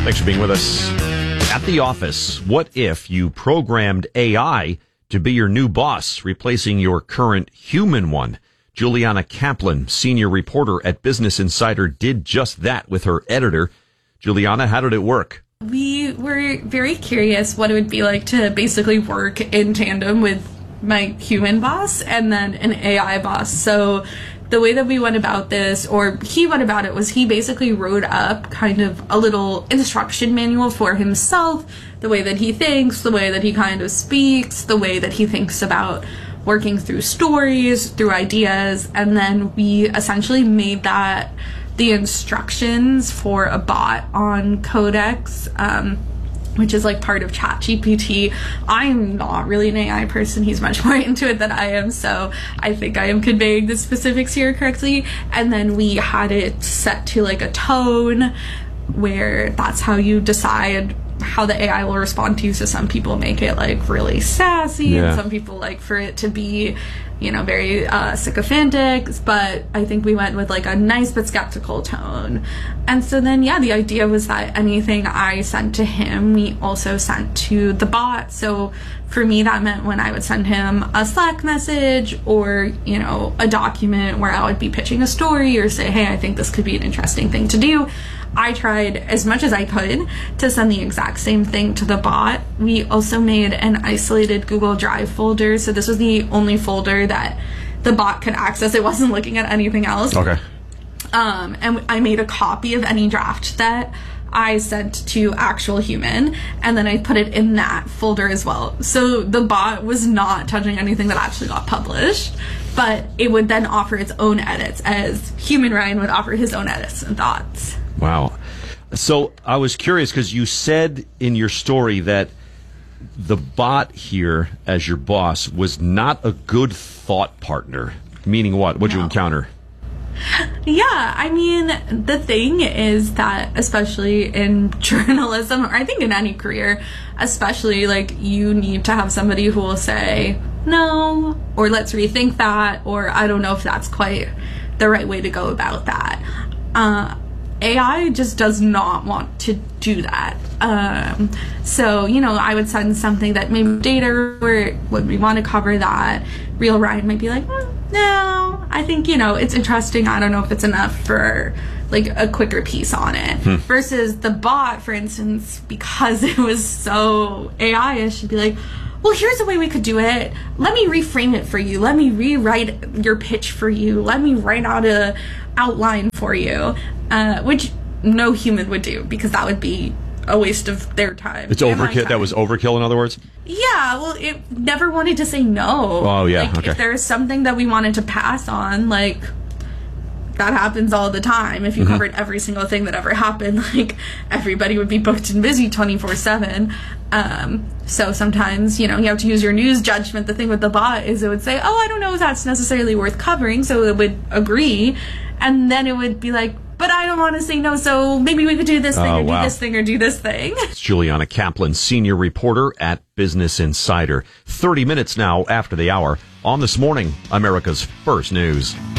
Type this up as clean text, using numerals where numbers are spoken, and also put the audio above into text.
Thanks for being with us. At the office, what if you programmed AI to be your new boss, replacing your current human one? Juliana Kaplan, senior reporter at Business Insider, did just that with her editor. Juliana, how did it work? We were very curious what it would be like to basically work in tandem with my human boss and then an AI boss. So the way that we went about this, or he went about it, was he basically wrote up kind of a little instruction manual for himself, the way that he thinks, the way that he kind of speaks, the way that he thinks about working through stories, through ideas, and then we essentially made that the instructions for a bot on Codex, which is like part of ChatGPT. I'm not really an AI person. He's much more into it than I am, so I think I am conveying the specifics here correctly. And then we had it set to like a tone where that's how you decide how the AI will respond to you. So some people make it like really sassy, and some people like for it to be, you know, very sycophantic, but I think we went with like a nice but skeptical tone. And so then, the idea was that anything I sent to him, we also sent to the bot. So for me, that meant when I would send him a Slack message or, you know, a document where I would be pitching a story or say, hey, I think this could be an interesting thing to do, I tried as much as I could to send the exact same thing to the bot. We also made an isolated Google Drive folder. So this was the only folder that the bot could access. It wasn't looking at anything else. Okay. And I made a copy of any draft that I sent to actual human, and then I put it in that folder as well. So the bot was not touching anything that actually got published, but it would then offer its own edits as human Ryan would offer his own edits and thoughts. Wow. So I was curious because you said in your story that the bot here as your boss was not a good thought partner. Meaning what? What'd you encounter? Yeah, I mean, the thing is that, especially in journalism, or I think in any career, especially, like, you need to have somebody who will say, no, or let's rethink that, or I don't know if that's quite the right way to go about that. AI just does not want to do that. So, you know, I would send something that maybe data, or when we want to cover that, real Ryan might be like, no, I think, you know, it's interesting. I don't know if it's enough for like a quicker piece on it. Versus the bot, for instance, because it was so AI-ish, should be like, well, here's a way we could do it. Let me reframe it for you. Let me rewrite your pitch for you. Let me write out a outline for you, which no human would do, because that would be a waste of their time. It's overkill. That was overkill, in other words? Yeah, well, it never wanted to say no. Oh, yeah, like, okay. If there is something that we wanted to pass on, like, that happens all the time. If you covered every single thing that ever happened, like, everybody would be booked and busy 24/7. So sometimes, you know, you have to use your news judgment. The thing with the bot is it would say, oh, I don't know if that's necessarily worth covering, so it would agree, and then it would be like, but I don't want to say no, so maybe we could do this thing, or do this thing, or do this thing. It's Juliana Kaplan, senior reporter at Business Insider. 30 minutes now after the hour on This Morning, America's First News.